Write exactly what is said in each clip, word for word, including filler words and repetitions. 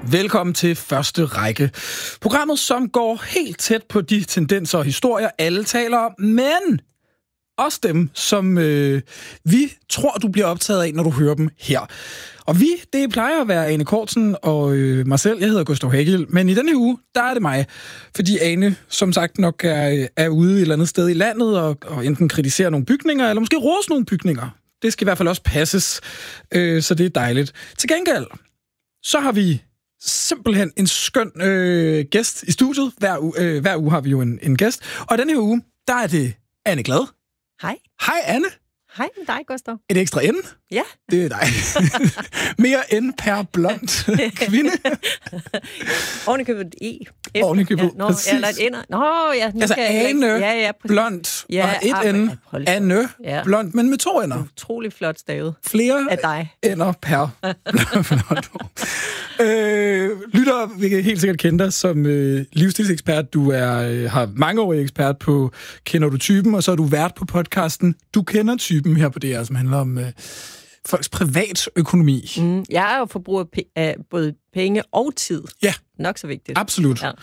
Velkommen til Første Række. Programmet, som går helt tæt på de tendenser og historier, alle taler om, men også dem, som øh, vi tror, du bliver optaget af, når du hører dem her. Og vi, det plejer at være Ane Cortzen og øh, mig selv. Jeg hedder Gustav Hagel, men i denne uge, der er det mig. Fordi Ane, som sagt, nok er, er ude et eller andet sted i landet og, og enten kritiserer nogle bygninger, eller måske rose nogle bygninger. Det skal i hvert fald også passes, øh, så det er dejligt. Til gengæld, så har vi simpelthen en skøn øh, gæst i studiet. Hver uge, øh, hver uge har vi jo en, en gæst. Og denne her uge, der er det Anne Glad. Hej. Hej, Anne. Hej med dig, Gustav. Et ekstra N? Ja. Det er dig. Mere N per blond kvinde. Ovenikøbet et E. Ovenikøbet, ja, nå, præcis. Ja, eller et N'er. Nå, ja. Nu altså Ane, ja, ja, blond, ja, og et N, Anne, ja. blond, men med to N'er. Utrolig flot stavet. Flere af dig. N'er per blond. øh, lytter vil helt sikkert kende dig som øh, livsstilsekspert. Du er, øh, har mangeårig ekspert på Kender du typen, og så er du vært på podcasten Du kender typen her på D R, som handler om øh, folks privatøkonomi. Mm, jeg er jo forbruger p- af både penge og tid. Ja. Nok så vigtigt. Absolut. Ja.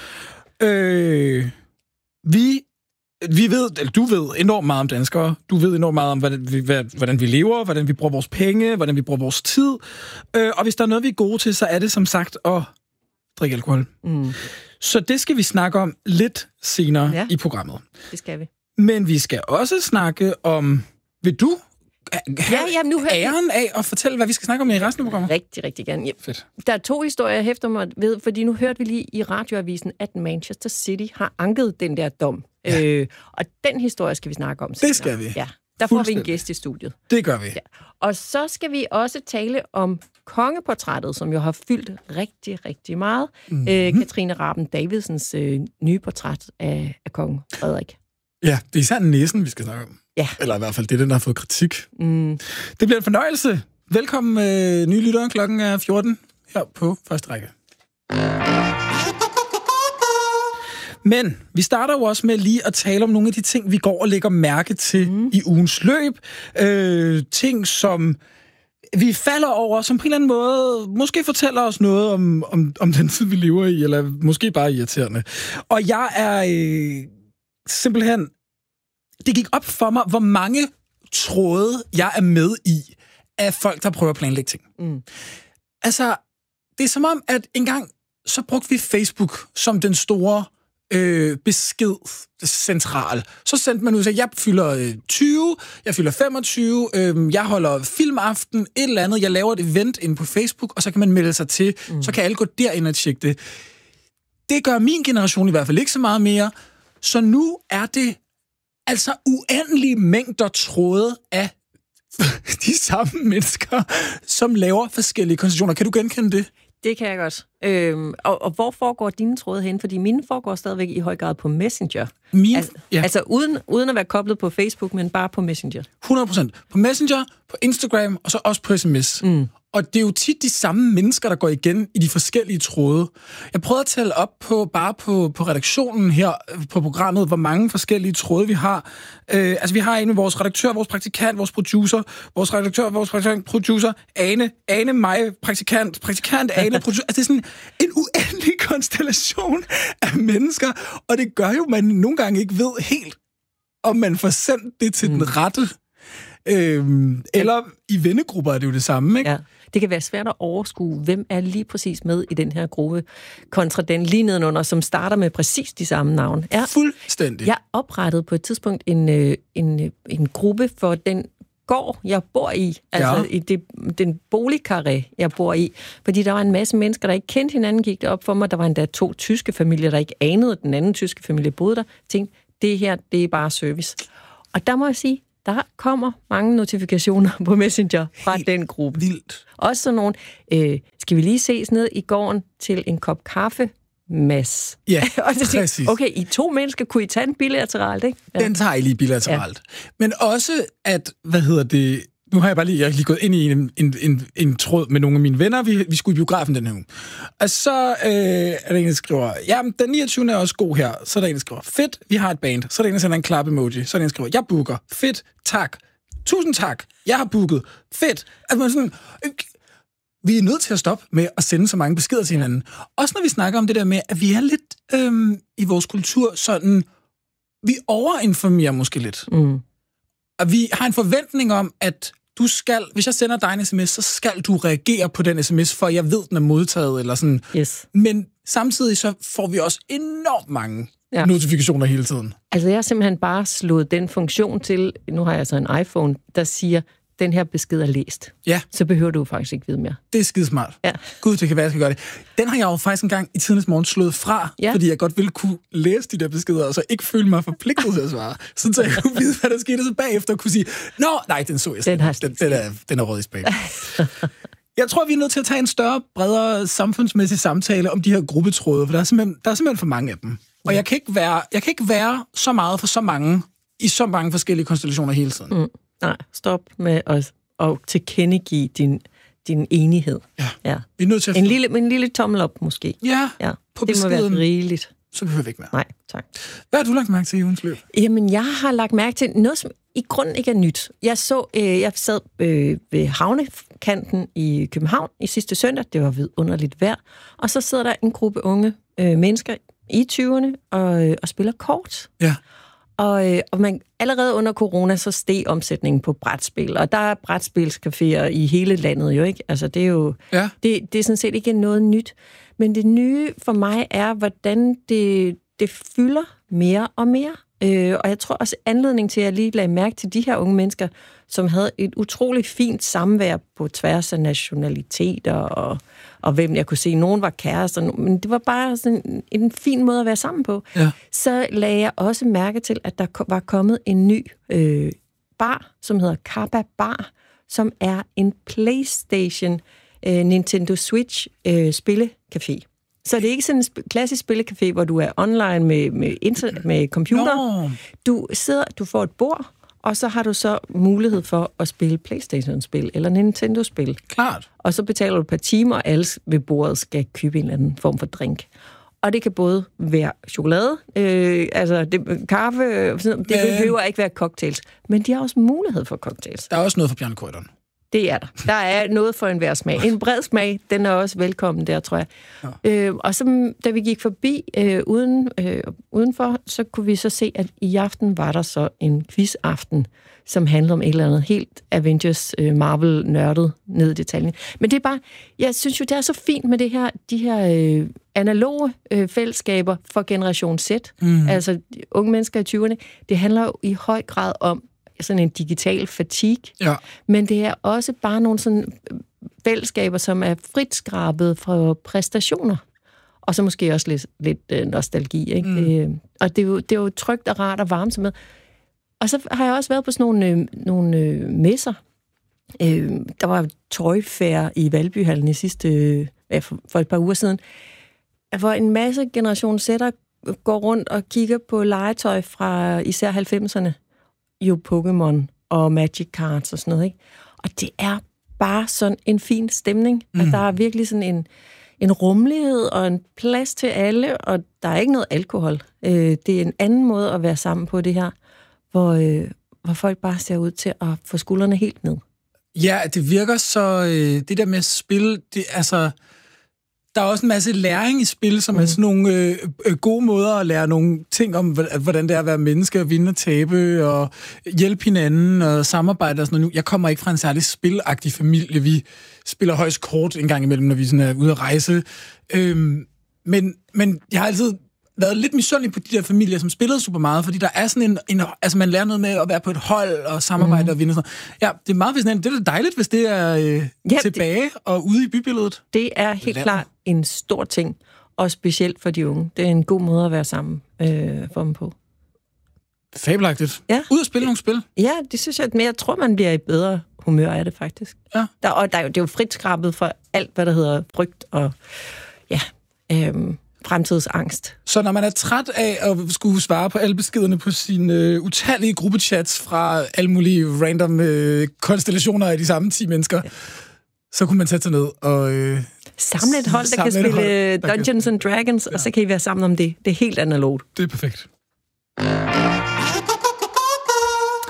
Øh, vi, vi ved, eller du ved enormt meget om danskere. Du ved enormt meget om, hvordan vi, hvordan vi lever, hvordan vi bruger vores penge, hvordan vi bruger vores tid. Øh, og hvis der er noget, vi er gode til, så er det som sagt at drikke alkohol. Mm. Så det skal vi snakke om lidt senere ja. i programmet. Det skal vi. Men vi skal også snakke om... Vil du have ja, jamen, nu hører æren af at fortælle, hvad vi skal snakke om i resten af programmet? Rigtig, rigtig gerne. Ja. Fedt. Der er to historier, jeg hæfter mig ved, fordi nu hørte vi lige i radioavisen, at Manchester City har anket den der dom. Ja. Øh, og den historie skal vi snakke om senere. Det skal vi. Ja. Der får vi en gæst i studiet. Det gør vi. Ja. Og så skal vi også tale om kongeportrættet, som jo har fyldt rigtig, rigtig meget. Mm-hmm. Øh, Katrine Raben Davidsens øh, nye portræt af, af kongen Frederik. Ja, det er især næsen, vi skal snakke om. Ja. Eller i hvert fald, det er den, der har fået kritik. Mm. Det bliver en fornøjelse. Velkommen, øh, nye lyttere. Klokken er fjorten her på Første Række. Men vi starter jo også med lige at tale om nogle af de ting, vi går og lægger mærke til mm. i ugens løb. Øh, ting, som vi falder over, som på en eller anden måde måske fortæller os noget om, om, om den tid, vi lever i, eller måske bare irriterende. Og jeg er øh, simpelthen... Det gik op for mig, hvor mange tråde jeg er med i af folk, der prøver at planlægge ting. Mm. Altså, det er som om, at engang så brugte vi Facebook som den store øh, beskedcentral. Så sendte man ud og sagde, jeg fylder øh, tyve, jeg fylder femogtyve, øh, jeg holder filmaften, et eller andet, jeg laver et event inde på Facebook, og så kan man melde sig til, mm. så kan alle gå derind og tjekke det. Det gør min generation i hvert fald ikke så meget mere. Så nu er det altså uendelige mængder tråde af de samme mennesker, som laver forskellige konstellationer. Kan du genkende det? Det kan jeg godt. Øhm, og, og hvor foregår dine tråde hen? Fordi mine foregår stadigvæk i høj grad på Messenger. Min, altså ja. altså uden, uden at være koblet på Facebook, men bare på Messenger. hundrede procent. På Messenger, på Instagram, og så også på sms. Mm. Og det er jo tit de samme mennesker, der går igen i de forskellige tråde. Jeg prøvede at tælle op på, bare på, på redaktionen her på programmet, hvor mange forskellige tråde vi har. Øh, altså vi har en med vores redaktør, vores praktikant, vores producer, vores redaktør, vores praktikant, producer, Ane, Ane, mig, praktikant, praktikant, Ane, producer. Altså det er sådan en uendelig konstellation af mennesker, og det gør jo, at man nogle gange ikke ved helt, om man får sendt det til mm. den rette. Øhm, eller i vennegrupper er det jo det samme, ikke? Ja. Det kan være svært at overskue, hvem er lige præcis med i den her gruppe, kontra den lige nedenunder, som starter med præcis de samme navn. Ja, fuldstændig. Jeg oprettede på et tidspunkt en, en, en gruppe for den gård, jeg bor i, altså ja. i det, den boligkarré, jeg bor i, fordi der var en masse mennesker, der ikke kendte hinanden, gik det op for mig. Der var endda to tyske familier, der ikke anede, at den anden tyske familie boede der. Jeg tænkte, det her, det er bare service. Og der må jeg sige, der kommer mange notifikationer på Messenger fra helt den gruppe. Vildt. Også sådan nogle, øh, skal vi lige ses ned i gården til en kop kaffe, Mads? Ja, og så præcis. Tænkte, okay, I to mennesker, kunne I tage en bilateralt, ikke? Ja. Den tager I lige bilateralt. Ja. Men også, at, hvad hedder det, nu har jeg bare lige, jeg har lige gået ind i en, en, en, en tråd med nogle af mine venner. Vi, vi skulle i biografen den her uge. Og så øh, er der en, der skriver, ja, den niogtyvende er også god her. Så er der en, der skriver, fedt, vi har et band. Så er der en, der sender en klap-emoji. Så er der en, der skriver, jeg booker. Fedt, tak. Tusind tak, jeg har booket. Fedt. Altså man sådan, vi er nødt til at stoppe med at sende så mange beskeder til hinanden. Også når vi snakker om det der med, at vi er lidt øhm, i vores kultur sådan, vi overinformerer måske lidt. Mm. Og vi har en forventning om, at du skal, hvis jeg sender dig en sms, så skal du reagere på den sms, for jeg ved, den er modtaget, eller sådan. Yes. Men samtidig så får vi også enormt mange ja. notifikationer hele tiden. Altså, jeg har simpelthen bare slået den funktion til, nu har jeg så en iPhone, der siger, den her besked er læst. Ja. Så behøver du faktisk ikke vide mere. Det er skidesmart. Ja. Gud, det kan være, jeg skal gøre det. Den har jeg jo faktisk engang i tidens morgen slået fra, ja. fordi jeg godt ville kunne læse de der beskeder, og så ikke føle mig forpligtet til at svare. Sådan så jeg kunne vide, hvad der skete, så bagefter kunne sige, nå, nej, den så jeg den, har den, den, er, den er rød i spag. Jeg tror, vi er nødt til at tage en større, bredere samfundsmæssig samtale om de her gruppetråde, for der er simpelthen, der er simpelthen for mange af dem. Og jeg kan ikke være, jeg kan ikke være så meget for så mange, i så mange forskellige konstellationer hele tiden. Mm. Nej, stop med at, at tilkendegive din, din enighed. Ja. Ja. Vi er nødt til at... En lille, en lille tommel op, måske. Ja, ja. på det må være rigeligt. Så behøver vi ikke mere. Nej, tak. Hvad har du lagt mærke til i ugens løb? Jamen, jeg har lagt mærke til noget, som i grunden ikke er nyt. Jeg så, øh, jeg sad øh, ved havnekanten i København i sidste søndag. Det var vidunderligt vejr. Og så sidder der en gruppe unge øh, mennesker i tyverne og, øh, og spiller kort. Ja. Og, øh, og man, allerede under corona, så steg omsætningen på brætspil. Og der er brætspilscaféer i hele landet jo, ikke? Altså, det er jo... Ja. Det, det er sådan set ikke noget nyt. Men det nye for mig er, hvordan det, det fylder mere og mere. Øh, og jeg tror også, anledning til, at jeg lige lagde mærke til de her unge mennesker, som havde et utroligt fint samvær på tværs af nationaliteter, og, og hvem jeg kunne se. Nogen var kærester, men det var bare sådan en, en fin måde at være sammen på. Ja. Så lagde jeg også mærke til, at der var kommet en ny øh, bar, som hedder Kappa Bar, som er en PlayStation, øh, Nintendo Switch øh, spillecafé. Så det er ikke sådan en klassisk spillecafé, hvor du er online med, med, internet, med computer. No. Du sidder, du får et bord, og så har du så mulighed for at spille PlayStation-spil eller Nintendo-spil. Klart. Og så betaler du et par timer, og alle ved bordet skal købe en eller anden form for drink. Og det kan både være chokolade, øh, altså det, kaffe, sådan, det ja. behøver ikke være cocktails. Men de har også mulighed for cocktails. Der er også noget for Bjarne Corydon. Det er der. Der er noget for enhver smag. En bred smag, den er også velkommen der, tror jeg. Ja. Øh, og så, da vi gik forbi øh, uden, øh, udenfor, så kunne vi så se, at i aften var der så en quizaften, som handlede om et eller andet helt Avengers, øh, Marvel-nørdet ned i detaljen. Men det er bare, jeg synes jo, det er så fint med det her, de her øh, analoge øh, fællesskaber for Generation Z. Mm. Altså unge mennesker i tyverne. Det handler jo i høj grad om sådan en digital fatigue, ja. Men det er også bare nogle sådan fællesskaber, som er frit skrabet fra præstationer, og så måske også lidt, lidt nostalgi, ikke? Mm. Det, og det er, jo, det er jo trygt og rart og varmt som med. Og så har jeg også været på sådan nogle, øh, nogle øh, messer. Øh, der var tøjfair i Valbyhallen i sidste, øh, for, for et par uger siden, hvor en masse Generation Z'er går rundt og kigger på legetøj fra især halvfemserne. Jo Pokémon og Magic Cards og sådan noget, ikke? Og det er bare sådan en fin stemning, mm. at der er virkelig sådan en, en rummelighed og en plads til alle, og der er ikke noget alkohol. Øh, det er en anden måde at være sammen på det her, hvor, øh, hvor folk bare ser ud til at få skuldrene helt ned. Ja, det virker så... Øh, det der med at spille, det, altså... Der er også en masse læring i spil, som mm. er sådan nogle øh, øh, gode måder at lære nogle ting om, hvordan det er at være menneske, og vinde og tabe, og hjælpe hinanden, og samarbejde og sådan noget. Jeg kommer ikke fra en særlig spilagtig familie. Vi spiller højst kort en gang imellem, når vi sådan er ude at rejse. Øhm, men, men jeg har altid været lidt misundelig på de der familier, som spillede super meget, fordi der er sådan en, en... Altså, man lærer noget med at være på et hold, og samarbejde mm. og vinde og sådan noget. Ja, det er meget fascinerende. Det er da dejligt, hvis det er øh, ja, tilbage det, og ude i bybilledet. Det er helt Lærer. klart en stor ting, og specielt for de unge. Det er en god måde at være sammen øh, for dem på. Fabelagtigt. Ja. Ud at spille nogle spil. Ja, det synes jeg, men jeg tror, man bliver i bedre humør af det, faktisk. Ja. Der, og der er jo, det er jo frit skrabet for alt, hvad der hedder frygt og ja, øh, fremtidsangst. Så når man er træt af at skulle svare på alle beskederne på sine uh, utallige gruppechats fra alle mulige random uh, konstellationer af de samme ti mennesker, ja. så kunne man sætte sig ned og... Uh, samle et hold, der kan spille hold, der Dungeons kan... and Dragons, ja. og så kan I være sammen om det. Det er helt analogt. Det er perfekt.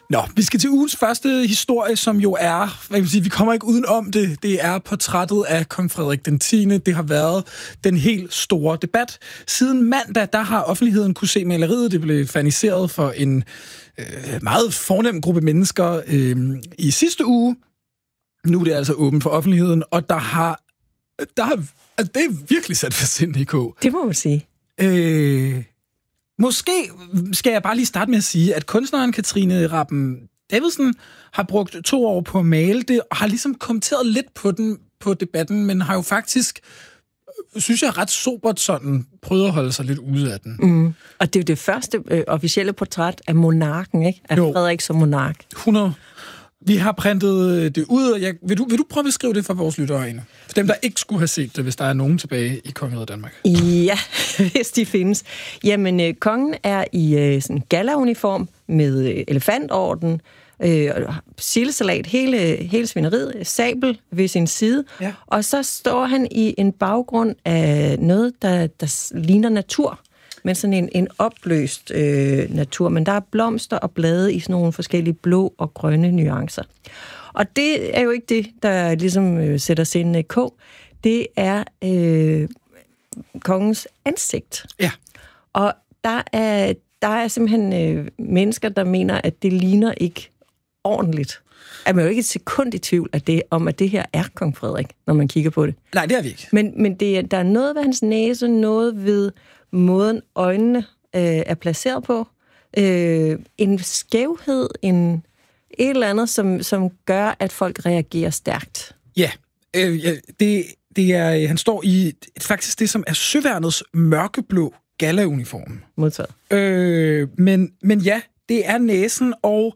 Nå, vi skal til ugens første historie, som jo er, hvad kan man sige, vi kommer ikke uden om det, det er portrættet af kong Frederik den tiende. Det har været den helt store debat. Siden mandag, der har offentligheden kunne se maleriet. Det blev faniseret for en øh, meget fornem gruppe mennesker øh, i sidste uge. Nu er det altså åbent for offentligheden, og der har, der har altså, det er virkelig sat for sind i kog. Det må man sige. Øh... Måske skal jeg bare lige starte med at sige, at kunstneren Katrine Rabben Davidsen har brugt to år på at male det, og har ligesom kommenteret lidt på den på debatten, men har jo faktisk, synes jeg, ret sobert sådan, prøvet at holde sig lidt ude af den. Mm. Og det er jo det første øh, officielle portræt af monarken, ikke? Af jo. Frederik som monark. hundrede. Vi har printet det ud, og jeg, vil, du, vil du prøve at beskrive det for vores lyttere, Ane? For dem, der ikke skulle have set det, hvis der er nogen tilbage i Kongeriget Danmark. Ja, hvis de findes. Jamen, øh, kongen er i øh, sådan en gala-uniform med øh, elefantorden, øh, sildesalat, hele, hele svineriet, sabel ved sin side. Ja. Og så står han i en baggrund af noget, der, der ligner natur. Men sådan en, en opløst øh, natur. Men der er blomster og blade i sådan nogle forskellige blå og grønne nuancer. Og det er jo ikke det, der ligesom øh, sætter sindene i kog. Det er øh, kongens ansigt. Ja. Og der er, der er simpelthen øh, mennesker, der mener, at det ligner ikke ordentligt. Er man jo ikke et sekund i tvivl af det, om, at det her er kong Frederik, når man kigger på det. Nej, det er vi ikke. Men, men det, der er noget ved hans næse, noget ved måden øjnene øh, er placeret på. Øh, en skævhed, en et eller andet, som, som gør, at folk reagerer stærkt. Ja, øh, ja det, det er, han står i faktisk det, som er søværnets mørkeblå gala-uniform. Modtaget. Øh, men, men ja, det er næsen, og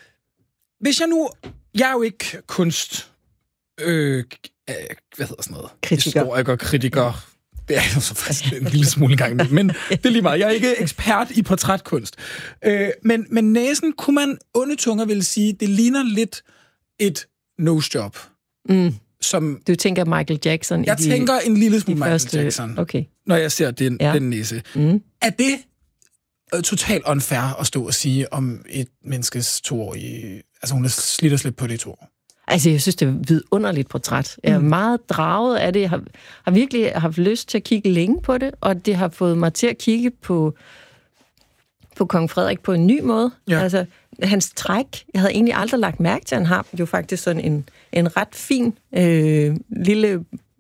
hvis jeg nu... Jeg er jo ikke kunst... Øh, hvad hedder sådan noget? Kritiker. Historiker, kritiker... Det er jo så faktisk en lille smule en gang, men det er lige meget. Jeg er ikke ekspert i portrætkunst. Øh, men, men næsen, kunne man onde tunger vil sige, det ligner lidt et nose-job. Mm. Som, du tænker Michael Jackson? Jeg i de, tænker en lille smule Michael første, Jackson, okay. når jeg ser den, ja. den næse. Mm. Er det uh, totalt unfair at stå og sige om et menneskes toårige... Altså, hun har slidt og slidt på det i to år. Altså, jeg synes, det er et vidunderligt portræt. Jeg er mm. meget draget af det. Jeg har, har virkelig haft lyst til at kigge længe på det, og det har fået mig til at kigge på, på kong Frederik på en ny måde. Ja. Altså, hans træk, jeg havde egentlig aldrig lagt mærke til, han har jo faktisk sådan en, en ret fin øh, lille...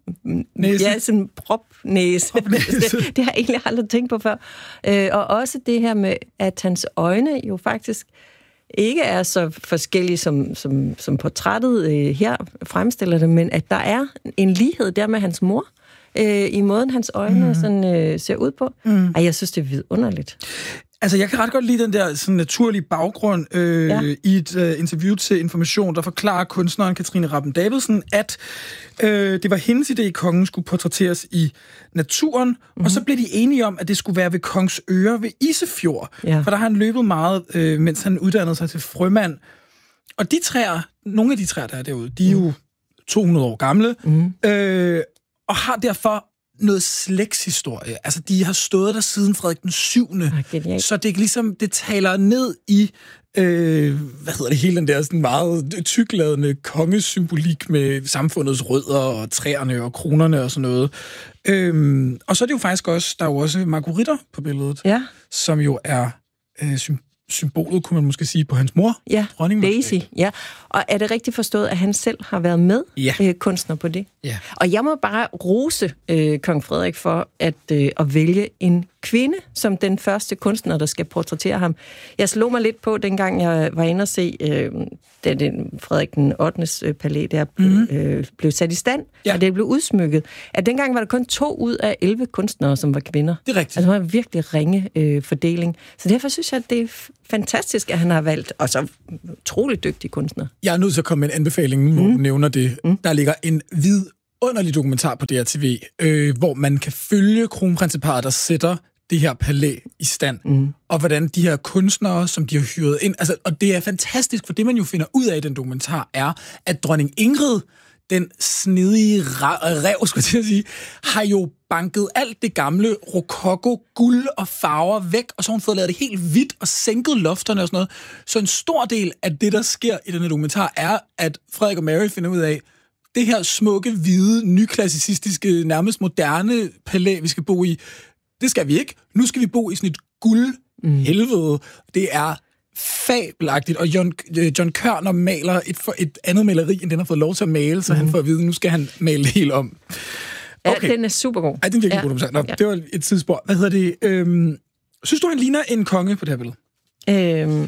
Næse. Ja, sådan prop-næse. Prop-næse. det, det har jeg egentlig aldrig tænkt på før. Øh, og også det her med, at hans øjne jo faktisk ikke er så forskellige, som, som, som portrættet øh, her fremstiller det, men at der er en lighed der med hans mor, øh, i måden hans øjne mm. sådan, øh, ser ud på. Mm. Ej, jeg synes, det er vidunderligt. Altså, jeg kan ret godt lide den der sådan naturlige baggrund øh, ja. i et uh, interview til Information, der forklarer kunstneren Katrine Rabben Davidsen, at øh, det var hendes idé, at kongen skulle portrætteres i naturen, mm-hmm. og så blev de enige om, at det skulle være ved Kongs Øre ved Isefjord, ja. For der har han løbet meget, øh, mens han uddannede sig til frømand. Og de træer, nogle af de træer, der er derude, de er mm. jo to hundrede år gamle, mm. øh, og har derfor noget slægtshistorie. Altså, de har stået der siden Frederik den syvende. Ah, så det er ligesom, det taler ned i, øh, hvad hedder det, hele den der sådan meget tykladende kongesymbolik med samfundets rødder og træerne og kronerne og sådan noget. Øhm, og så er det jo faktisk også, der er jo også marguritter på billedet, ja. Som jo er øh, sym- symbolet, kunne man måske sige, på hans mor. Ja, Daisy. Ja. Og er det rigtigt forstået, at han selv har været med ja. øh, kunstner på det? Ja. Og jeg må bare rose øh, kong Frederik for at, øh, at vælge en kvinde som den første kunstner, der skal portrættere ham. Jeg slog mig lidt på, dengang jeg var inde og se, øh, da den Frederik den ottendes øh, palæ der mm-hmm. øh, blev sat i stand, ja. Og det blev udsmykket, at dengang var der kun to ud af elleve kunstnere, som var kvinder. Det er rigtigt. Altså, det var en virkelig ringe øh, fordeling. Så derfor synes jeg, at det er fantastisk, at han har valgt, og så utrolig dygtig kunstner. Jeg er nødt til at komme med en anbefaling, hvor mm. du nævner det. Mm. Der ligger en vidunderlig dokumentar på D R T V, øh, hvor man kan følge kronprinseparret, der sætter det her palæ i stand, mm. og hvordan de her kunstnere, som de har hyret ind, altså, og det er fantastisk, for det man jo finder ud af i den dokumentar, er, at dronning Ingrid, den snedige rev, skulle jeg sige, har jo banket alt det gamle rokoko, guld og farver væk, og så har hun fået lavet det helt hvidt og sænket lofterne og sådan noget. Så en stor del af det, der sker i den her dokumentar, er, at Frederik og Mary finder ud af, det her smukke, hvide, nyklassicistiske, nærmest moderne palæ, vi skal bo i, det skal vi ikke. Nu skal vi bo i sådan et guldhelvede. Mm. Det er fabelagtigt, og John, John Kørner maler et, for, et andet maleri, end den har fået lov til at male, så mm. han får at vide, nu skal han male det helt om. Okay. Ja, den er super god. Ja, den er virkelig ja. god. Nå, ja. Det var et tidsspor. Hvad hedder det? Øhm, synes du, han ligner en konge på det her billede? Øhm,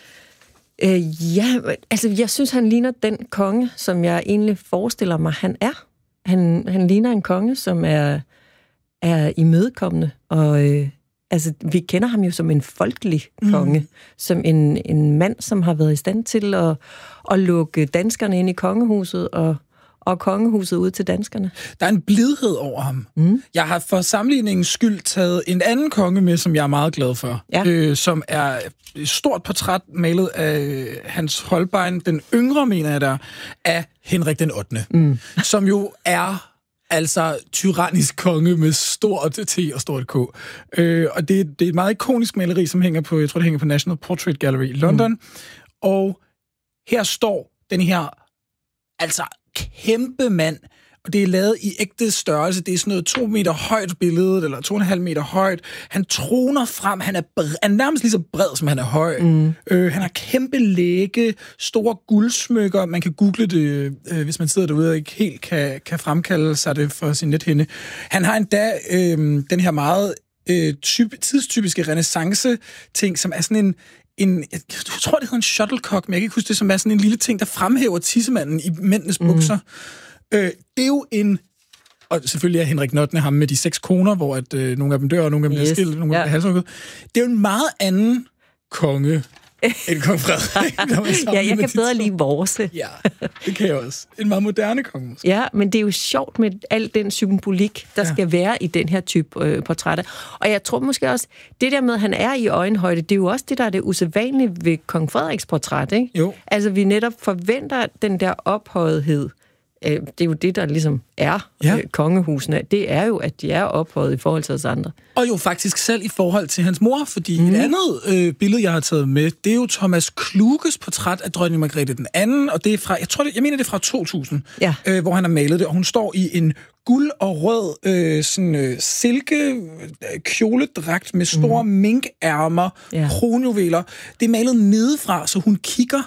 øh, ja, altså jeg synes, han ligner den konge, som jeg egentlig forestiller mig, han er. Han, han ligner en konge, som er, er imødekommende, og øh, altså, vi kender ham jo som en folkelig konge, mm. som en, en mand, som har været i stand til at, at lukke danskerne ind i kongehuset, og og kongehuset ud til danskerne. Der er en blidhed over ham. Mm. Jeg har for sammenligningens skyld taget en anden konge med, som jeg er meget glad for, ja. øh, som er et stort portræt malet af Hans Holbein, den yngre, mener jeg der, af Henrik den ottende. Mm. Som jo er altså tyrannisk konge med stort T og stort K. Øh, og det, det er et meget ikonisk maleri, som hænger på, jeg tror, det hænger på National Portrait Gallery i London. Mm. Og her står den her, altså kæmpe mand, og det er lavet i ægte størrelse. Det er sådan noget to meter højt billede, eller to og en halv meter højt. Han troner frem, han er, bred, han er nærmest lige så bred, som han er høj. Mm. Øh, han har kæmpe lægge, store guldsmykker. Man kan google det, øh, hvis man sidder derude og ikke helt kan, kan fremkalde sig det for sin nethinde. Han har endda øh, den her meget øh, typ, tidstypiske renaissance-ting, som er sådan en En, jeg tror, det hedder en shuttlecock, men jeg kan ikke huske det, som er sådan en lille ting, der fremhæver tissemanden i mændenes bukser. Mm. Øh, det er jo en... Og selvfølgelig er Henrik den ottende ham med de seks koner, hvor at, øh, nogle af dem dør, og nogle af dem yes. bliver skilt, nogle af dem bliver halshugget. Det er jo en meget anden konge end kong Frederik. Ja, jeg kan bedre lide vores. Ja, det kan jeg også. En meget moderne konge. Måske. Ja, men det er jo sjovt med al den symbolik, der ja. skal være i den her type øh, portrætter. Og jeg tror måske også, det der med, at han er i øjenhøjde, det er jo også det, der er det usædvanlige ved kong Frederiks portræt, ikke? Jo. Altså, vi netop forventer den der ophøjethed. Det er jo det, der ligesom er ja. kongehusene. Det er jo, at de er ophøjet i forhold til os andre. Og jo faktisk selv i forhold til hans mor, fordi mm. et andet øh, billede, jeg har taget med, det er jo Thomas Kluges portræt af dronning Margrethe den anden, og det er fra, jeg tror, det, jeg mener, det er fra to tusind, ja. øh, hvor han har malet det, og hun står i en guld og rød øh, sådan, øh, silke kjoledragt med store mm. minkærmer, ja. kronjuveler. Det er malet nedefra, så hun kigger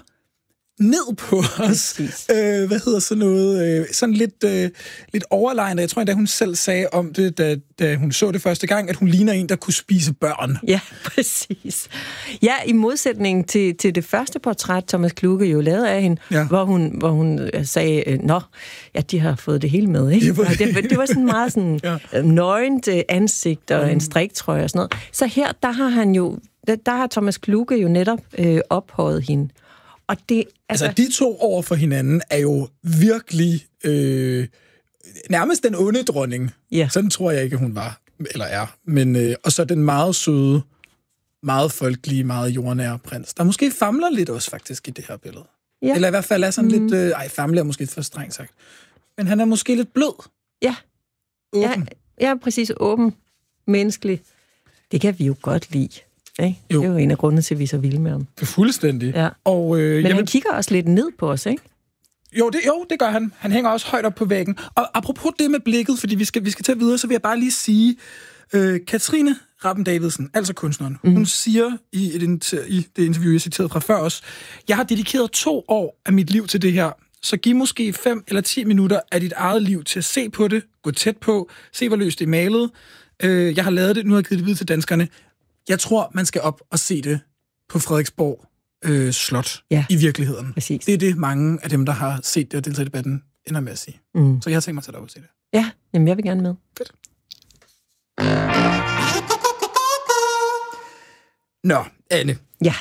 ned på os. Øh, hvad hedder sådan noget? Øh, sådan lidt, øh, lidt overlegnet. Jeg tror endda, hun selv sagde om det, da, da hun så det første gang, at hun ligner en, der kunne spise børn. Ja, præcis. Ja, i modsætning til, til det første portræt, Thomas Kluge jo lavede af hende, ja. hvor, hun, hvor hun sagde, nå, ja, de har fået det hele med, ikke? Det, det, det var sådan meget sådan ja. nøgent ansigt og mm. en striktrøje og sådan noget. Så her, der har han jo, der, der har Thomas Kluge jo netop øh, ophøjet hende. Og det, altså... altså, de to over for hinanden er jo virkelig øh, nærmest den onde dronning. Ja. Sådan tror jeg ikke, hun var, eller er. Men, øh, og så den meget søde, meget folkelige, meget jordnære prins, der måske famler lidt også faktisk i det her billede. Ja. Eller i hvert fald er sådan mm. lidt... Øh, ej, famler er måske for strengt sagt. Men han er måske lidt blød. Ja. Åben. Ja, ja, præcis. Åben. Menneskelig. Det kan vi jo godt lide. Ikke? Det er jo en af grundene til, at vi er så vilde med ham. Fuldstændig. Ja. Og, øh, Men jamen, han kigger også lidt ned på os, ikke? Jo det, jo, det gør han. Han hænger også højt op på væggen. Og apropos det med blikket, fordi vi skal, vi skal tage videre, så vil jeg bare lige sige, øh, Katrine Rappen Davidsen, altså kunstneren, mm. hun siger i, et, i det interview, jeg citerede fra før også, jeg har dedikeret to år af mit liv til det her, så giv måske fem eller ti minutter af dit eget liv til at se på det, gå tæt på, se hvor løst det er malet. Øh, jeg har lavet det, nu har jeg givet det videre til danskerne. Jeg tror, man skal op og se det på Frederiksborg øh, Slot ja, i virkeligheden. Præcis. Det er det, mange af dem, der har set det og deltaget i debatten, ender med at sige. Mm. Så jeg har tænkt mig at tage dig op og se det. Ja, jamen jeg vil gerne med. Fedt. Nå, Anne. Ja.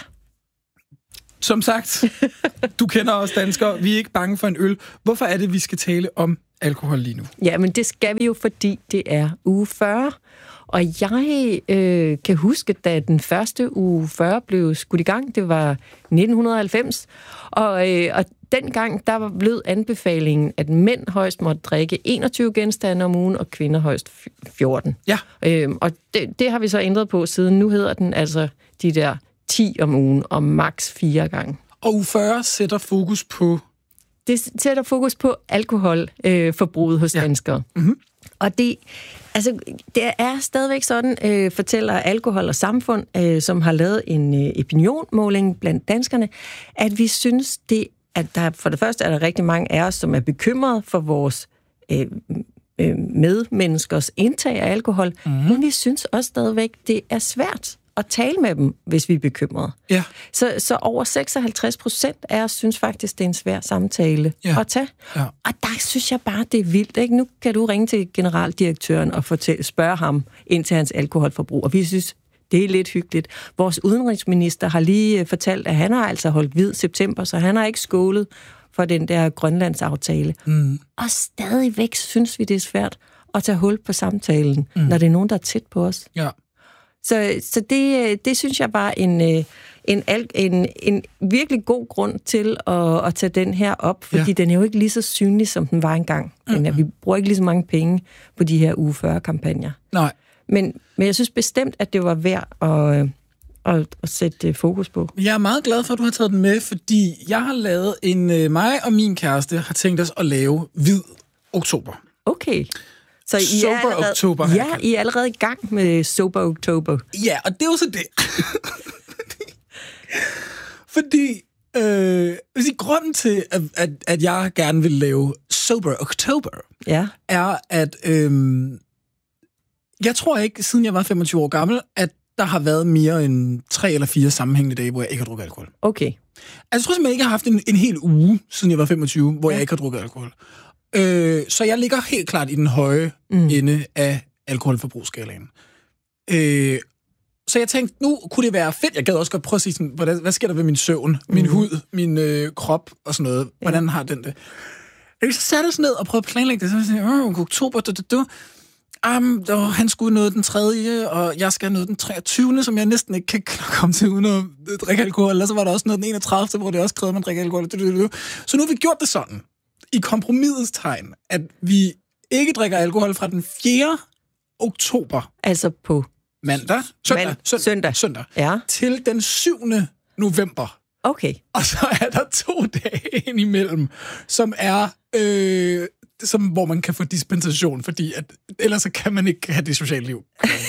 Som sagt, du kender os danskere. Vi er ikke bange for en øl. Hvorfor er det, vi skal tale om alkohol lige nu? Ja, men det skal vi jo, fordi det er uge fyrre. Og jeg øh, kan huske, da den første uge fyrre blev skudt i gang, det var nitten halvfems, og, øh, og dengang, der var blevet anbefalingen, at mænd højst måtte drikke enogtyve genstande om ugen, og kvinder højst fjorten. Ja. Øhm, og det, det har vi så ændret på siden. Nu hedder den altså de der ti om ugen, og maks fire gange. Og uge fyrre sætter fokus på? Det sætter fokus på alkoholforbruget øh, hos ja. danskere. Mm-hmm. Og det, altså, det er stadigvæk sådan, øh, fortæller Alkohol og Samfund, øh, som har lavet en øh, opinionmåling blandt danskerne, at vi synes, det, at der for det første er der rigtig mange af os, som er bekymrede for vores øh, øh, medmenneskers indtag af alkohol, mm. men vi synes også stadigvæk, det er svært at tale med dem, hvis vi er bekymrede. Ja. Så, så over seksoghalvtreds procent af os synes faktisk, det er en svær samtale ja. at tage. Ja. Og der synes jeg bare, det er vildt. Ikke? Nu kan du ringe til generaldirektøren og fortælle, spørge ham ind til hans alkoholforbrug, og vi synes, det er lidt hyggeligt. Vores udenrigsminister har lige fortalt, at han har altså holdt hvid september, så han har ikke skålet for den der Grønlandsaftale. Mm. Og stadigvæk synes vi, det er svært at tage hul på samtalen, mm. når det er nogen, der er tæt på os. Ja. Så, så det, det synes jeg bare en, en, en, en virkelig god grund til at, at tage den her op, fordi ja. den er jo ikke lige så synlig, som den var engang. Mm-hmm. Den er, vi bruger ikke lige så mange penge på de her uge fyrre-kampagner. Nej. Men, men jeg synes bestemt, at det var værd at, at, at sætte fokus på. Jeg er meget glad for, at du har taget den med, fordi jeg har lavet en... Mig og min kæreste har tænkt os at lave hvid oktober. Okay. Så I Sober er allerede, oktober. Ja, I er allerede i gang med Sober oktober. Ja, og det er jo så det. Fordi øh, sige, grunden til, at, at, at jeg gerne vil lave Sober oktober, ja. er, at øh, jeg tror ikke, siden jeg var femogtyve år gammel, at der har været mere end tre eller fire sammenhængende dage, hvor jeg ikke har drukket alkohol. Okay. Altså, jeg tror simpelthen ikke, jeg har haft en, en hel uge, siden jeg var femogtyve, hvor ja. jeg ikke har drukket alkohol. Øh, så jeg ligger helt klart i den høje mm. ende af alkoholforbrugsskalaen. Øh, så jeg tænkte, nu kunne det være fedt. Jeg gad også godt prøve at sige, sådan, hvordan, hvad sker der ved min søvn, mm. min hud, min øh, krop og sådan noget. Hvordan ja. har den det? Jeg så satte jeg sådan ned og prøvede at planlægge det. Så jeg sagde, åh, oktober, du, du, du. Um, der, han skulle noget den tredje, og jeg skal noget den treogtyvende, som jeg næsten ikke kan komme til uden at drikke alkohol. Og så var der også noget den enogtredivte, hvor det også krævede, at man drikker alkohol. Så nu har vi gjort det sådan, i kompromisets tegn, at vi ikke drikker alkohol fra den fjerde oktober. Altså på mandag, søndag, Man- søndag, søndag. søndag Ja. til den syvende november. Okay. Og så er der to dage indimellem, som er, øh, som, hvor man kan få dispensation, fordi at, ellers så kan man ikke have det sociale liv.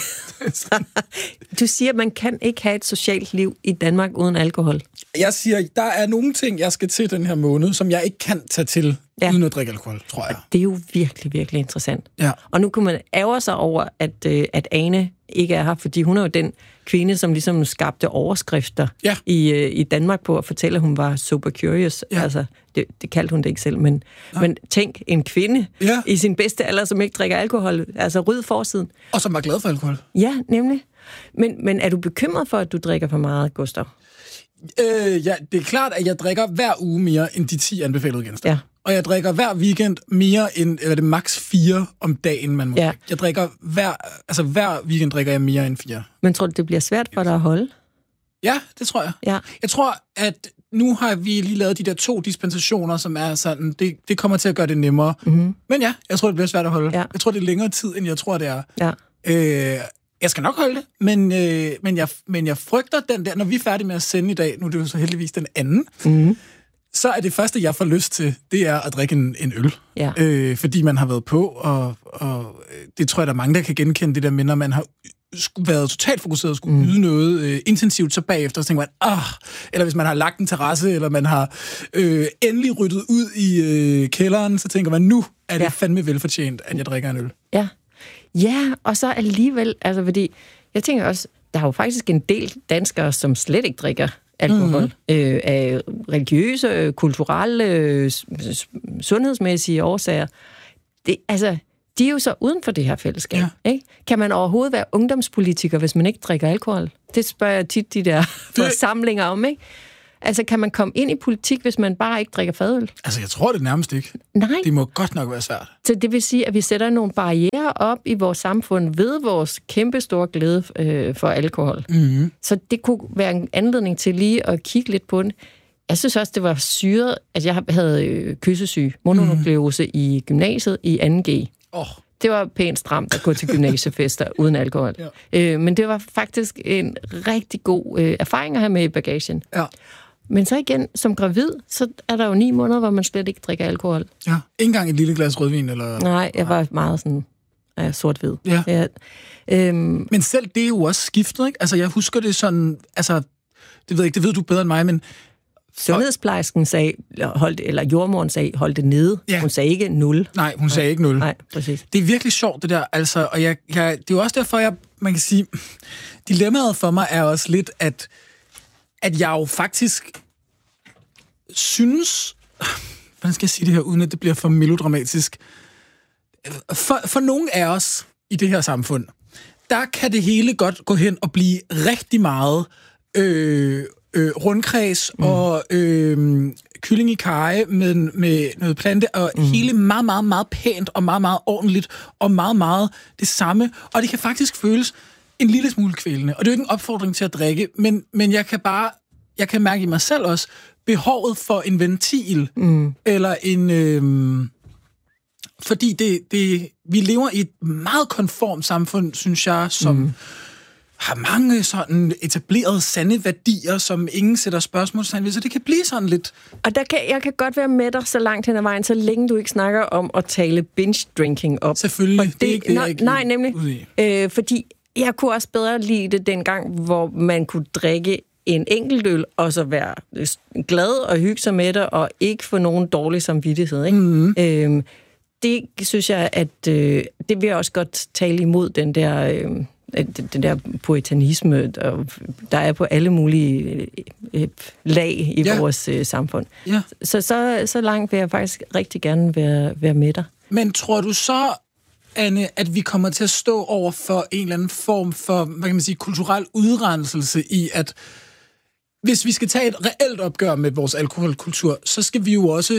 Du siger, at man kan ikke have et socialt liv i Danmark uden alkohol. Jeg siger, der er nogle ting, jeg skal til den her måned, som jeg ikke kan tage til ja. uden at drikke alkohol, tror jeg. Det er jo virkelig, virkelig interessant. Ja. Og nu kunne man ærge sig over, at, øh, at Ane ikke er her, fordi hun er jo den kvinde, som ligesom skabte overskrifter ja. i, øh, i Danmark på at fortælle, at hun var super curious. Ja. Altså, det, det kaldte hun det ikke selv, men, men tænk, en kvinde ja. i sin bedste alder, som ikke drikker alkohol, altså ryd forsiden. Og som var glad for alkohol. Ja, nemlig. Men, men er du bekymret for, at du drikker for meget, Gustav? Øh, ja, det er klart, at jeg drikker hver uge mere end de ti anbefalede genstande. Ja. Og jeg drikker hver weekend mere end, eller det er maks fire om dagen, man må ja. drikke. Jeg drikker hver, altså hver weekend drikker jeg mere end fire. Men tror du, det bliver svært for dig at holde? Ja, det tror jeg. Ja. Jeg tror, at nu har vi lige lavet de der to dispensationer, som er sådan, det, det kommer til at gøre det nemmere. Mm-hmm. Men ja, jeg tror, det bliver svært at holde. Ja. Jeg tror, det er længere tid, end jeg tror, det er. Ja. Øh, jeg skal nok holde det, men, øh, men, jeg, men jeg frygter den der, når vi er færdige med at sende i dag, nu er det jo så heldigvis den anden, mm-hmm. så er det første, jeg får lyst til, det er at drikke en, en øl. Ja. Øh, fordi man har været på, og, og det tror jeg, der er mange, der kan genkende det der med, når man har været totalt fokuseret og skulle mm. yde noget øh, intensivt, så bagefter så tænker man, ah, eller hvis man har lagt en terrasse, eller man har øh, endelig ryddet ud i øh, kælderen, så tænker man, nu er det ja. fandme velfortjent, at jeg drikker en øl. Ja. Ja, og så alligevel, altså fordi, jeg tænker også, der er jo faktisk en del danskere, som slet ikke drikker alkohol, mm-hmm. øh, af religiøse, kulturelle, sundhedsmæssige årsager. Det, altså, de er jo så uden for det her fællesskab. Ja. Ikke? Kan man overhovedet være ungdomspolitiker, hvis man ikke drikker alkohol? Det spørger jeg tit de der forsamlinger om, ikke? Altså, kan man komme ind i politik, hvis man bare ikke drikker fadøl? Altså, jeg tror det nærmest ikke. Nej. Det må godt nok være svært. Så det vil sige, at vi sætter nogle barrierer op i vores samfund ved vores kæmpe store glæde øh, for alkohol. Mm-hmm. Så det kunne være en anledning til lige at kigge lidt på den. Jeg synes også, det var syret, at jeg havde øh, kyssesyge, mononukleose mm. i gymnasiet i anden G. Oh. Det var pænt stramt at gå til gymnasiefester uden alkohol. Ja. Øh, men det var faktisk en rigtig god øh, erfaring at have med i bagagen. Ja. Men så igen, som gravid, så er der jo ni måneder, hvor man slet ikke drikker alkohol. Ja, ikke engang et lille glas rødvin? Eller... Nej, jeg var meget sådan ja, sort-hvid. Ja. Ja. Øhm... Men selv det er jo også skiftet, ikke? Altså, jeg husker det sådan... Altså, det ved, ikke, det ved du bedre end mig, men... Sundhedsplejersken sagde, hold, eller jordmoren sagde, hold det nede. Ja. Hun sagde ikke nul. Nej, hun sagde ikke nul. Nej, præcis. Det er virkelig sjovt, det der. Altså, og jeg, jeg, det er jo også derfor, jeg, man kan sige, dilemmaet for mig er også lidt, at, at jeg jo faktisk synes, hvordan skal jeg sige det her, uden at det bliver for melodramatisk, for, for nogle af os i det her samfund, der kan det hele godt gå hen og blive rigtig meget øh, øh, rundkreds mm. og øh, kylling i karry med, med noget plante, og mm. hele meget, meget, meget pænt og meget, meget ordentligt, og meget, meget det samme. Og det kan faktisk føles en lille smule kvælende. Og det er jo ikke en opfordring til at drikke, men, men jeg kan bare, jeg kan mærke i mig selv også, behovet for en ventil, mm. eller en... Øh, fordi det, det, vi lever i et meget konformt samfund, synes jeg, som mm. har mange sådan etablerede sande værdier, som ingen sætter spørgsmålstegn ved, så det kan blive sådan lidt... Og der kan, jeg kan godt være med dig så langt hen ad vejen, så længe du ikke snakker om at tale binge-drinking op. Selvfølgelig, det, det er ikke det, nej, jeg ikke nej, nemlig, øh, fordi jeg kunne også bedre lide det dengang, hvor man kunne drikke en enkelt øl, og så være glad og hygge sig med det, og ikke få nogen dårlig samvittighed, ikke? Mm. Øhm, det synes jeg, at øh, det vil jeg også godt tale imod, den der, øh, den der puritanisme, der, der er på alle mulige øh, lag i ja. vores øh, samfund. Ja. Så, så, så langt vil jeg faktisk rigtig gerne være, være med dig. Men tror du så, Anne, at vi kommer til at stå over for en eller anden form for, hvad kan man sige, kulturel udrenselse i, at hvis vi skal tage et reelt opgør med vores alkoholkultur, så skal vi jo også...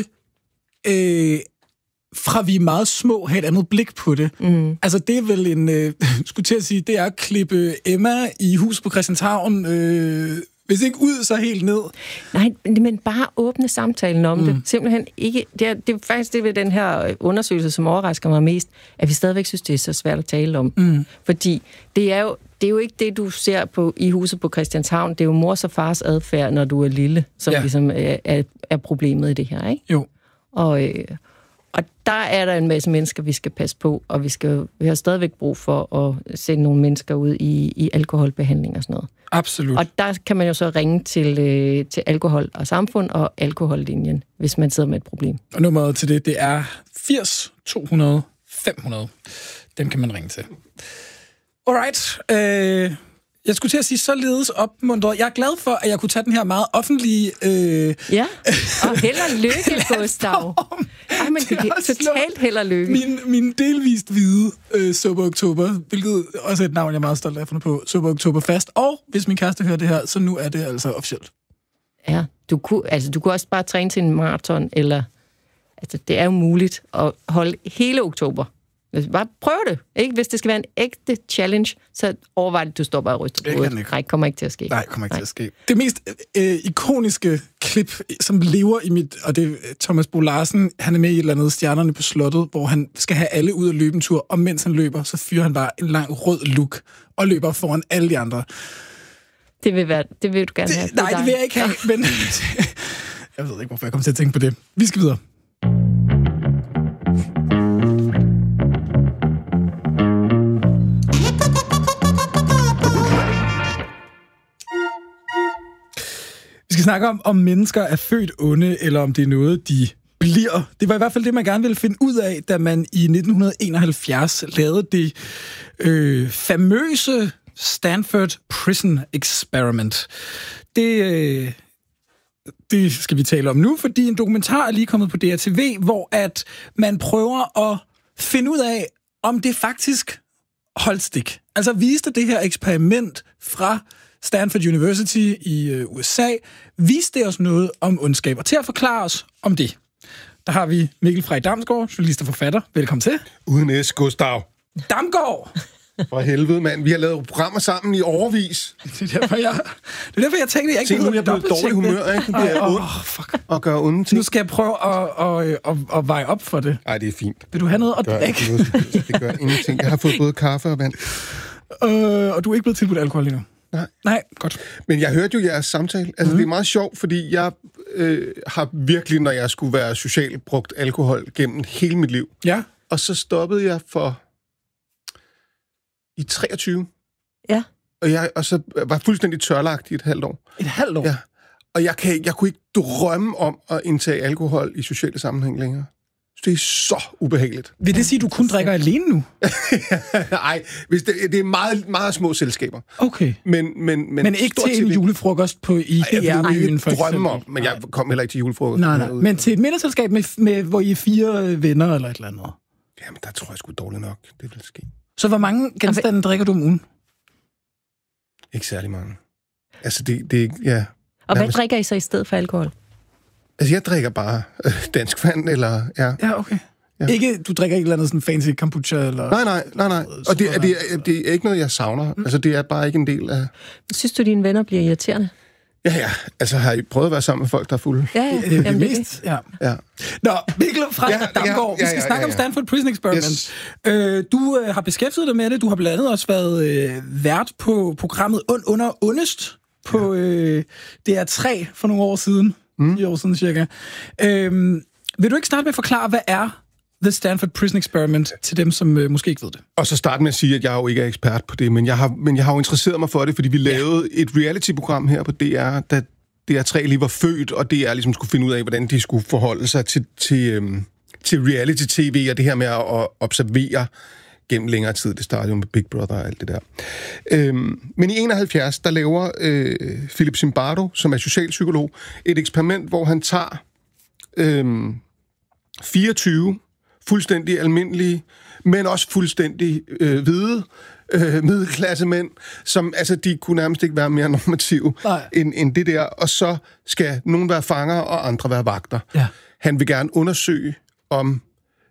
Øh, fra vi er meget små, have et andet blik på det. Mm. Altså, det er vel en... Øh, skulle til at sige, det er at klippe Emma i hus på Christianshavn, øh, hvis ikke ud, så helt ned. Nej, men bare åbne samtalen om mm. det. Simpelthen ikke... Det er, det er faktisk det ved den her undersøgelse, som overrasker mig mest, at vi stadigvæk synes, det er så svært at tale om. Mm. Fordi det er jo... Det er jo ikke det, du ser på, i huset på Christianshavn. Det er jo mors og fars adfærd, når du er lille, som ja. ligesom er, er, er problemet i det her, ikke? Jo. Og... Øh, Og der er der en masse mennesker, vi skal passe på, og vi, skal, vi har stadigvæk brug for at sende nogle mennesker ud i, i alkoholbehandling og sådan noget. Absolut. Og der kan man jo så ringe til, øh, til Alkohol og Samfund og Alkohollinjen, hvis man sidder med et problem. Og nummeret til det, det er firs to hundrede fem hundrede. Dem kan man ringe til. Alright. Øh, jeg skulle til at sige således opmuntret. Jeg er glad for, at jeg kunne tage den her meget offentlige... Øh, ja, og held og lykke, Gustav. Ej, men det er totalt held og lykke. Min, min delvist hvide øh, Sober Oktober, hvilket også er et navn, jeg er meget stolt af at finde på, Sober Oktober fast. Og hvis min kæreste hører det her, så nu er det altså officielt. Ja, du kunne, altså, du kunne også bare træne til en maraton, eller... Altså, det er jo muligt at holde hele oktober. Bare prøv det, ikke? Hvis det skal være en ægte challenge, så overvej det, du står bare og ryster på hovedet. Nej, kommer ikke til at ske. Nej, kommer ikke Nej. til at ske. Det mest øh, ikoniske klip, som lever i mit, og det er Thomas Bo Larsen, han er med i et eller andet Stjernerne på Slottet, hvor han skal have alle ud at løbe en tur, og mens han løber, så fyrer han bare en lang rød look, og løber foran alle de andre. Det vil, være, det vil du gerne det, have. Nej, det vil jeg ikke have, men jeg ved ikke, hvorfor jeg kommer til at tænke på det. Vi skal videre. Vi skal snakke om, om mennesker er født onde, eller om det er noget, de bliver. Det var i hvert fald det, man gerne ville finde ud af, da man i nitten enoghalvfjerds lavede det øh, famøse Stanford Prison Experiment. Det, øh, det skal vi tale om nu, fordi en dokumentar er lige kommet på D R T V, hvor at man prøver at finde ud af, om det faktisk holdt stik. Altså viste det her eksperiment fra Stanford University i øh, U S A, viste os noget om ondskab. Og til at forklare os om det, der har vi Mikkel Frey Damsgaard, journalist og forfatter. Velkommen til. Uden S, Gustav. Damgaard! For helvede, mand. Vi har lavet programmer sammen i årevis. Det er derfor, jeg, det er derfor, jeg tænkte, jeg ikke Se, nu er jeg blevet dårlig humør, ikke? Det er ondt oh, fuck. at gøre onde ting. Nu skal jeg prøve at, at, at, at, at veje op for det. Nej, det er fint. Vil du have noget at gør, drikke? Det, det gør ingenting. Jeg har fået både kaffe og vand. Øh, og du er ikke blevet tilbudt alkohol endnu? Nej. Nej, godt. Men jeg hørte jo jeres samtale. Altså, mm. det er meget sjovt, fordi jeg øh, har virkelig, når jeg skulle være socialt, brugt alkohol gennem hele mit liv. Ja. Og så stoppede jeg for i treogtyve. Ja. Og jeg og så var fuldstændig tørlagt i et halvt år. Et halvt år? Ja. Og jeg, kan, jeg kunne ikke drømme om at indtage alkohol i sociale sammenhæng længere. Det er så ubehageligt. Vil det sige, at du kun drikker alene nu? Nej, hvis det, det er meget, meget små selskaber. Okay. Men, men, men, men ikke til en julefrokost på i D R-menuen, for eksempel? Drømme om, men jeg kom heller ikke til julefrokost. Nej, nej. Men til et middagsselskab, med, med, hvor I er fire venner eller et eller andet? Jamen, der tror jeg sgu dårligt nok, det vil ske. Så hvor mange genstande drikker du om ugen? Ikke særlig mange. Altså, det, det ja. Og hvad drikker I så i stedet for alkohol? Altså, jeg drikker bare øh, dansk vand, eller... Ja, ja okay. Ja. Ikke, du drikker ikke et eller andet sådan fancy kombucha, eller... Nej, nej, nej, nej. Og det, det, det, det er ikke noget, jeg savner. Mm. Altså, det er bare ikke en del af... Synes du, dine venner bliver irriterende? Ja, ja. Altså, har I prøvet at være sammen med folk, der er fulde? Ja, ja. Det er det mest, ja. ja. Nå, Mikkel Frey Damsgaard, ja, ja, ja, vi skal ja, ja, snakke ja, ja. om Stanford Prison Experiment. Yes. Øh, du øh, har beskæftiget dig med det. Du har blandt andet også været øh, vært på programmet Und under Ondest på øh, D R tre for nogle år siden. Mm. I år siden cirka. Øh, vil du ikke starte med at forklare, hvad er The Stanford Prison Experiment til dem, som øh, måske ikke ved det? Og så starte med at sige, at jeg jo ikke er ekspert på det, men jeg har, men jeg har jo interesseret mig for det, fordi vi lavede ja. et reality-program her på D R, da D R tre lige var født, og D R ligesom skulle finde ud af, hvordan de skulle forholde sig til, til, øhm, til reality-tv, og det her med at observere gennem længere tid. Det startede jo med Big Brother og alt det der. Øhm, men i enoghalvfjerds, der laver øh, Philip Zimbardo, som er socialpsykolog, et eksperiment, hvor han tager øhm, fireogtyve fuldstændig almindelige, men også fuldstændig øh, hvide øh, middelklassemænd, som altså, de kunne nærmest ikke være mere normative end, end det der. Og så skal nogen være fanger, og andre være vagter. Ja. Han vil gerne undersøge, om,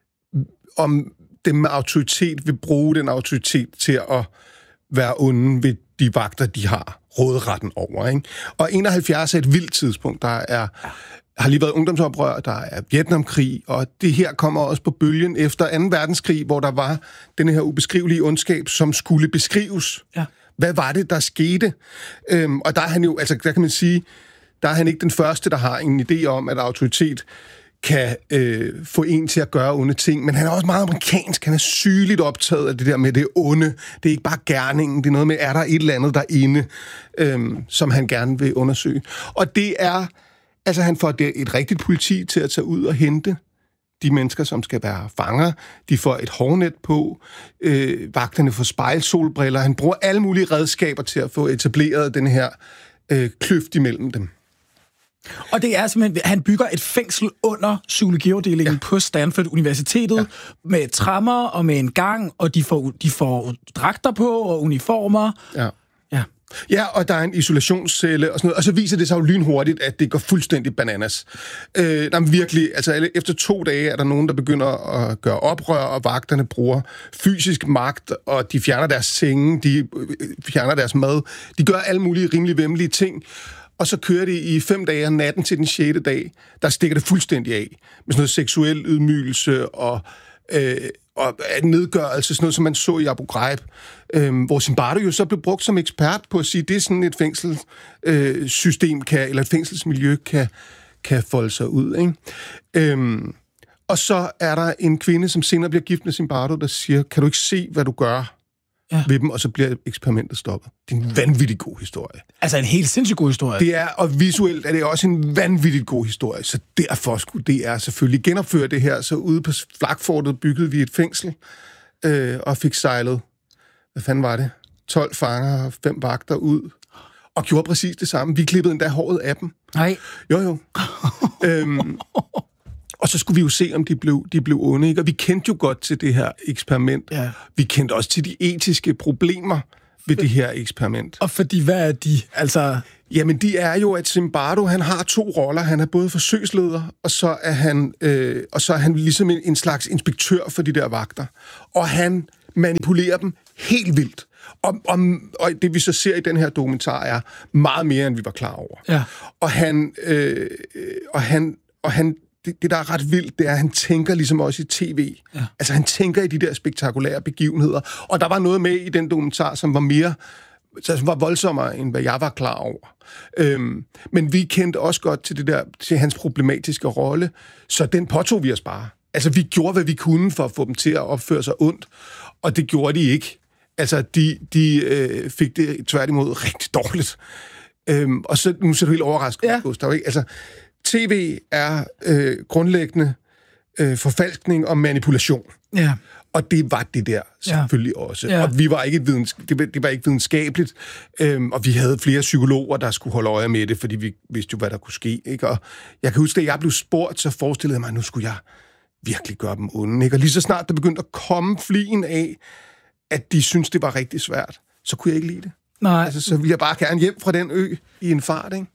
om dem med autoritet vil bruge den autoritet til at være onde ved de vagter, de har råderetten over. Ikke? Og enoghalvfjerds er et vildt tidspunkt. Der er... har lige været ungdomsoprør, der er Vietnamkrig, og det her kommer også på bølgen efter anden verdenskrig, hvor der var den her ubeskrivelige ondskab, som skulle beskrives. Ja. Hvad var det, der skete? Øhm, og der er han jo, altså der kan man sige, der er han ikke den første, der har en idé om, at autoritet kan øh, få en til at gøre onde ting, men han er også meget amerikansk, han er sygeligt optaget af det der med det onde. Det er ikke bare gerningen, det er noget med, er der et eller andet derinde, øhm, som han gerne vil undersøge. Og det er Altså, han får et rigtigt politi til at tage ud og hente de mennesker, som skal være fanger. De får et hårnet på. Øh, vagterne får spejlsolbriller. Han bruger alle mulige redskaber til at få etableret den her øh, kløft imellem dem. Og det er simpelthen, han bygger et fængsel under psykologiafdelingen ja. på Stanford Universitetet, ja. med trammer og med en gang, og de får, de får dragter på og uniformer. Ja. Ja. Ja, og der er en isolationscelle og sådan noget, og så viser det sig jo lynhurtigt, at det går fuldstændig bananas. Øh, der er virkelig, altså efter to dage er der nogen, der begynder at gøre oprør, og vagterne bruger fysisk magt, og de fjerner deres senge, de fjerner deres mad, de gør alle mulige rimelig væmmelige ting, og så kører det i fem dage, og natten til den sjette dag, der stikker det fuldstændig af, med sådan noget seksuel ydmygelse og... Øh, og nedgørelse, sådan noget, som man så i Abu Ghraib, øhm, hvor Zimbardo jo så blev brugt som ekspert på at sige, at det er sådan et fængselssystem, øh, kan, eller et fængselsmiljø kan, kan folde sig ud. Ikke? Øhm, og så er der en kvinde, som senere bliver gift med Zimbardo, der siger, kan du ikke se, hvad du gør ja. ved dem, og så bliver eksperimentet stoppet. Det er en vanvittig god historie. Altså en helt sindssygt god historie. Det er, og visuelt er det også en vanvittigt god historie, så derfor skulle det er selvfølgelig genopføre det her, så ude på Flakfortet byggede vi et fængsel, øh, og fik sejlet, hvad fanden var det, tolv fanger og fem vagter ud, og gjorde præcis det samme. Vi klippede endda håret af dem. Nej. Jo, jo. øhm, Og så skulle vi jo se, om de blev, de blev onde, ikke? Og vi kendte jo godt til det her eksperiment. Ja. Vi kendte også til de etiske problemer ved det her eksperiment. Og fordi, hvad er de? Altså... Jamen, de er jo, at Zimbardo, han har to roller. Han er både forsøgsleder, og så er han, øh, og så er han ligesom en, en slags inspektør for de der vagter. Og han manipulerer dem helt vildt. Og, og, og det, vi så ser i den her dokumentar, er meget mere, end vi var klar over. Ja. Og han... Øh, og han, og han det, det, der er ret vildt, det er, at han tænker ligesom også i tv. Ja. Altså, han tænker i de der spektakulære begivenheder. Og der var noget med i den dokumentar, som var mere... som var voldsommere, end hvad jeg var klar over. Øhm, men vi kendte også godt til, det der, til hans problematiske rolle, så den påtog vi os bare. Altså, vi gjorde, hvad vi kunne for at få dem til at opføre sig ondt, og det gjorde de ikke. Altså, de, de øh, fik det tværtimod rigtig dårligt. Øhm, og så, nu ser du helt overrasket, ja. Gustav, ikke? Altså, tv er øh, grundlæggende øh, forfalskning og manipulation. Ja. Og det var det der selvfølgelig ja. også. Ja. Og vi var ikke videns, det, var, det var ikke videnskabeligt, øhm, og vi havde flere psykologer, der skulle holde øje med det, fordi vi vidste jo, hvad der kunne ske. Ikke? Og jeg kan huske, at jeg blev spurgt, så forestillede jeg mig, at nu skulle jeg virkelig gøre dem onde. Ikke? Og lige så snart der begyndte at komme flien af, at de syntes, det var rigtig svært, så kunne jeg ikke lide det. Nej. Altså, så ville jeg bare gerne hjem fra den ø i en fart. Ikke?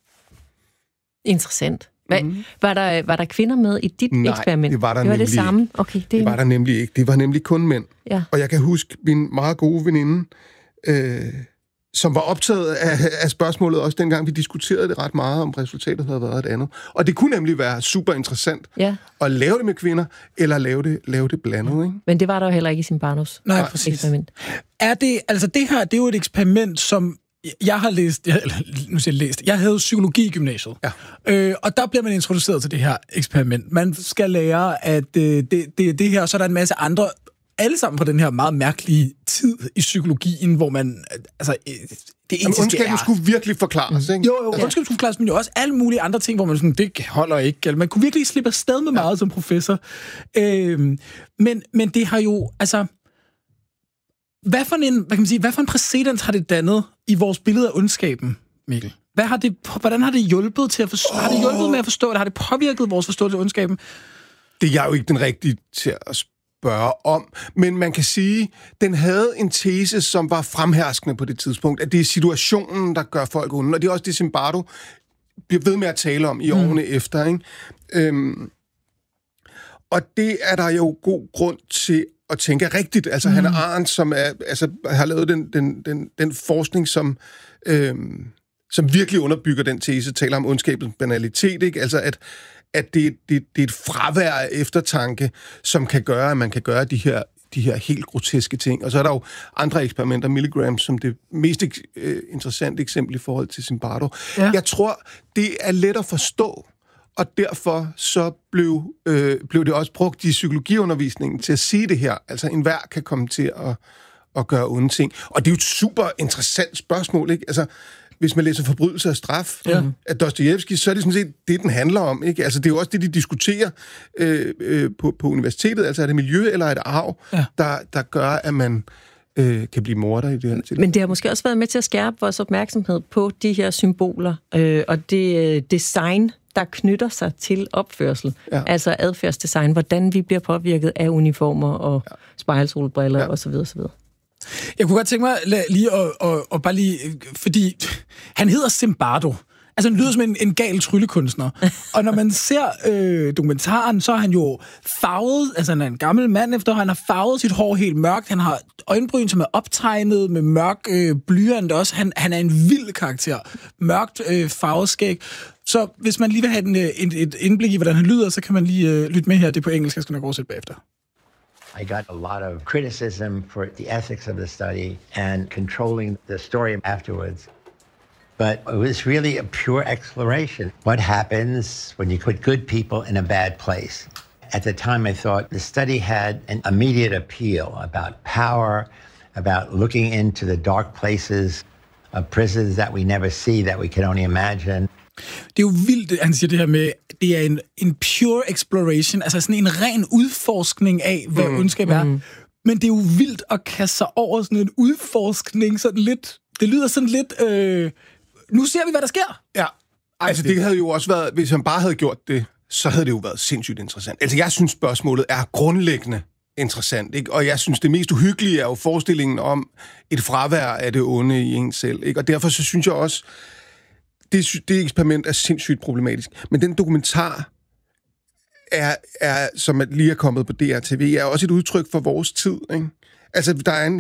Interessant. Hvad, mm. var, der, var der kvinder med i dit Nej, eksperiment? det var der det var nemlig det samme? ikke. Okay, det... det var der nemlig ikke. Det var nemlig kun mænd. Ja. Og jeg kan huske min meget gode veninde, øh, som var optaget af, af spørgsmålet, også dengang vi diskuterede det ret meget, om resultatet havde været et andet. Og det kunne nemlig være super interessant ja. at lave det med kvinder, eller lave det, lave det blandet. Ikke? Men det var der jo heller ikke i Zimbardos Nej, præcis. Eksperiment. Er det, altså det her, det er jo et eksperiment, som jeg har læst, jeg, nu siger jeg læst, jeg havde psykologi i gymnasiet, ja. øh, og der bliver man introduceret til det her eksperiment. Man skal lære, at øh, det, det, det her, så er der en masse andre, alle sammen på den her meget mærkelige tid i psykologien, hvor man, altså, det etiske ondskaben skulle virkelig forklares, ikke? Jo, jo, ondskaben skulle forklares, men jo også alle mulige andre ting, hvor man sådan, det holder ikke. Eller man kunne virkelig slippe afsted med meget ja. som professor. Øh, men, men det har jo, altså... Hvad for en, hvad kan man sige, hvad for en præcedens har det dannet i vores billede af ondskaben, Mikkel? Hvad har det, hvordan har det hjulpet til at forstå, oh. har det hjulpet med at forstå det? Har det påvirket vores forståelse af ondskaben? Det er jeg jo ikke den rigtige til at spørge om, men man kan sige, den havde en tese, som var fremherskende på det tidspunkt, at det er situationen, der gør folk onde, og det er også det, Zimbardo bliver ved med at tale om i mm. årene efter, ikke? Øhm, og det er der jo god grund til at tænke rigtigt. Altså, mm. Hannah Arendt, som er, altså, har lavet den, den, den, den forskning, som, øhm, som virkelig underbygger den tese, taler om ondskabens banalitet, ikke? Altså, at, at det, det, det er et fravær af eftertanke, som kan gøre, at man kan gøre de her, de her helt groteske ting. Og så er der jo andre eksperimenter, Milgram, som det mest øh, interessante eksempel i forhold til Zimbardo. Ja. Jeg tror, det er let at forstå, og derfor så blev, øh, blev det også brugt i psykologiundervisningen til at sige det her. Altså, enhver kan komme til at, at gøre onde ting. Og det er jo et super interessant spørgsmål, ikke? Altså, hvis man læser Forbrydelse og straf ja. af Dostojevskij, så er det sådan set det, den handler om, ikke? Altså, det er jo også det, de diskuterer øh, øh, på, på universitetet. Altså, er det miljø eller er det arv, ja. der, der gør, at man øh, kan blive morder i det her tilfælde? Men det har måske også været med til at skærpe vores opmærksomhed på de her symboler, øh, og det øh, design, der knytter sig til opførsel. Ja. Altså adfærdsdesign, hvordan vi bliver påvirket af uniformer og ja. spejlsolbriller ja. osv. osv. Jeg kunne godt tænke mig lige at, at, at bare lige, fordi han hedder Zimbardo. Altså, han lyder som en, en gal tryllekunstner. Og når man ser øh, dokumentaren, så er han jo farvet, altså han er en gammel mand efter, han har farvet sit hår helt mørkt, han har øjenbryn, som er optegnet med mørk øh, blyant også. Han, han er en vild karakter. Mørkt øh, farvet skæg. Så hvis man lige vil have en, et, et indblik i, hvordan han lyder, så kan man lige øh, lytte med her. Det er på engelsk, jeg skal nok oversætte bagefter. I got a lot of criticism for the ethics of the study and controlling the story afterwards. But it was really a pure exploration. What happens when you put good people in a bad place? At the time, I thought the study had an immediate appeal about power, about looking into the dark places of prisons that we never see, that we can only imagine. Det er jo vildt, han siger det her med, det er en, en pure exploration, altså sådan en ren udforskning af, hvad mm, ondskab er. Mm. Men det er jo vildt at kaste sig over sådan en udforskning, sådan lidt, det lyder sådan lidt, øh, nu ser vi, hvad der sker. Ja, altså det havde jo også været, hvis han bare havde gjort det, så havde det jo været sindssygt interessant. Altså jeg synes, spørgsmålet er grundlæggende interessant, ikke? Og jeg synes, det mest uhyggelige er jo forestillingen om et fravær af det onde i en selv, ikke? Og derfor så synes jeg også, det, det eksperiment er sindssygt problematisk. Men den dokumentar, er, er, som lige er kommet på D R T V, er også et udtryk for vores tid, ikke? Altså, der er en